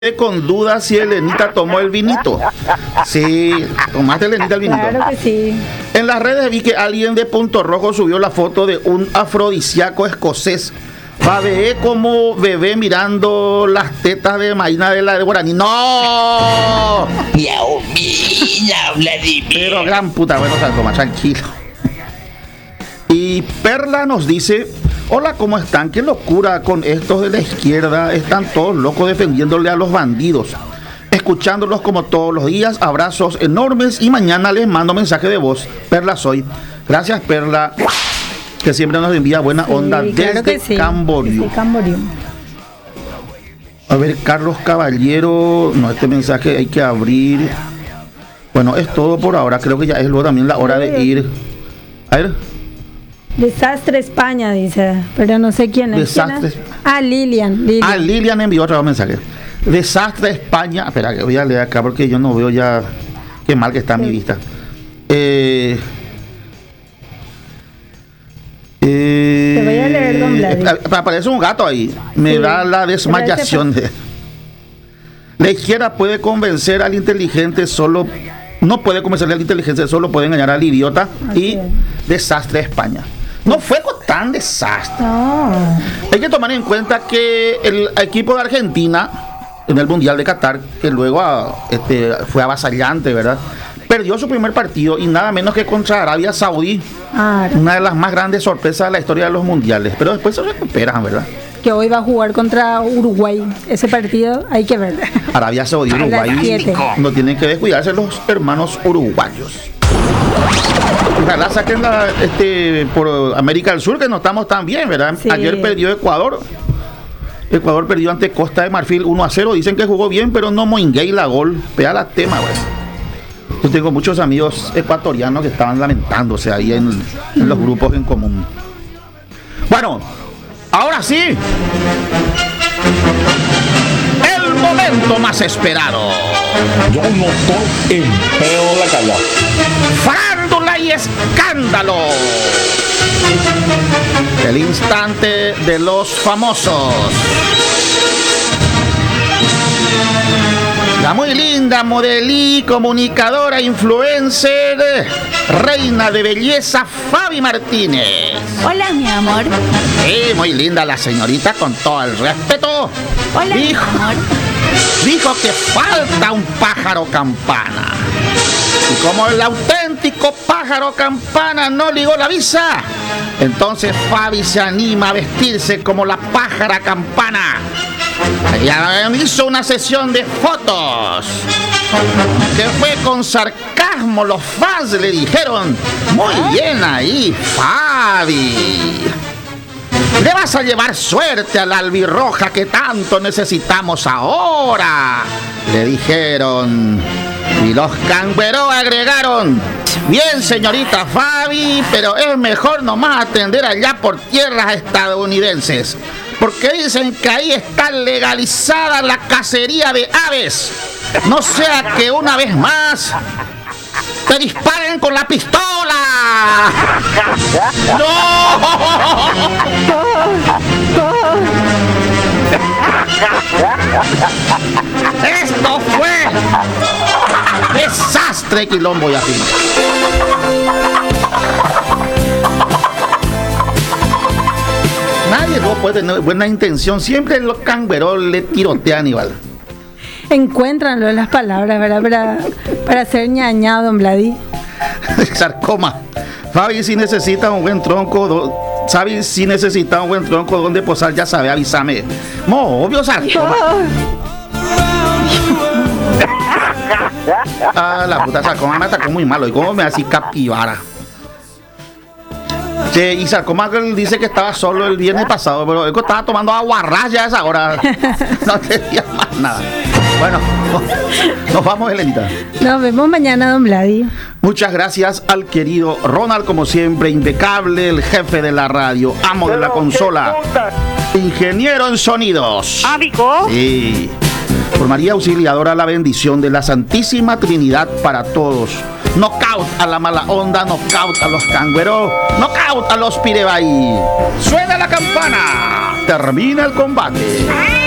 con dudas si Elenita tomó el vinito. Sí, tomaste, Elenita, el vinito. Claro que sí. En las redes vi que alguien de Punto Rojo subió la foto de un afrodisíaco escocés. Babeé como bebé mirando las tetas de Maína de la de Guaraní. ¡No! Miau, mía, Vladimir. Pero gran puta, bueno, Salcoma, tranquilo. Y Perla nos dice: hola, ¿cómo están? Qué locura con estos de la izquierda. Están todos locos defendiéndole a los bandidos. Escuchándolos como todos los días. Abrazos enormes y mañana les mando mensaje de voz. Perla soy. Gracias, Perla, que siempre nos envía buena onda desde Camboriú. Desde Camboriú. A ver, Carlos Caballero. No, este mensaje hay que abrir. Bueno, es todo por ahora. Creo que ya es luego también la hora de ir. A ver. Desastre España, dice, pero no sé quién es. Desastre. Lilian. Ah, Lilian envió otro mensaje. Desastre España. Espera, que voy a leer acá porque yo no veo ya. Qué mal que está mi vista. Te voy a leer, don Vladi. Aparece un gato ahí. Me da la desmayación. La izquierda puede convencer al inteligente solo. No puede convencerle al inteligente, solo puede engañar al idiota. Y desastre España. No fue tan desastre. No. Hay que tomar en cuenta que el equipo de Argentina en el Mundial de Qatar, que luego fue avasallante, ¿verdad? Perdió su primer partido y nada menos que contra Arabia Saudí. Una de las más grandes sorpresas de la historia de los mundiales. Pero después se recuperan, ¿verdad? Que hoy va a jugar contra Uruguay. Ese partido hay que ver. Arabia Saudí, Uruguay. No tienen que descuidarse los hermanos uruguayos. Ojalá saquen por América del Sur, que no estamos tan bien, ¿verdad? Sí. Ayer perdió Ecuador. Ecuador perdió ante Costa de Marfil 1-0. Dicen que jugó bien, pero no moinguei la gol. Pega la tema, güey. Yo tengo muchos amigos ecuatorianos que estaban lamentándose ahí en los grupos en común. Bueno, ahora sí, el momento más esperado. Yo no estoy en peo la cala. Farándula y escándalo. El instante de los famosos. La muy linda modelí, comunicadora, influencer, reina de belleza, Fabi Martínez. Hola, mi amor. Sí, muy linda la señorita, con todo el respeto. Hola, mi amor. Dijo que falta un pájaro campana. Y como el auténtico pájaro campana no ligó la visa, entonces Fabi se anima a vestirse como la pájara campana. Ella hizo una sesión de fotos que fue con sarcasmo. Los fans le dijeron: muy bien ahí, Fabi. Le vas a llevar suerte a la albirroja que tanto necesitamos ahora, le dijeron. Y los cangüeros agregaron: bien, señorita Fabi, pero es mejor nomás atender allá por tierras estadounidenses, porque dicen que ahí está legalizada la cacería de aves. No sea que una vez más te disparen con la pistola. ¡No! Esto fue desastre, quilombo y así. Nadie no puede tener buena intención. Siempre los cangüeros le tirotean igual. Encuéntranlo en las palabras, ¿verdad? Para ser ñañado, don Vladi. Sarcoma. Fabi, si necesita un buen tronco, Fabi, si necesita un buen tronco donde posar, ya sabe, avísame. No, obvio, Sarcoma. Ah, la puta Sarcoma me atacó muy malo. ¿Y cómo me así capibara? Che, y Sarcoma dice que estaba solo el viernes pasado, pero él estaba tomando aguarrás ya a esa hora. No tenía más nada. Bueno, nos vamos, Elenita. Nos vemos mañana, don Vladi. Muchas gracias al querido Ronald, como siempre, impecable, el jefe de la radio, amo de la consola, ingeniero en sonidos. ¿Ábico? Sí. Por María Auxiliadora, la bendición de la Santísima Trinidad para todos. Knockout a la mala onda, knockout a los cangüeros, knockout a los pirebaí. Suena la campana, termina el combate.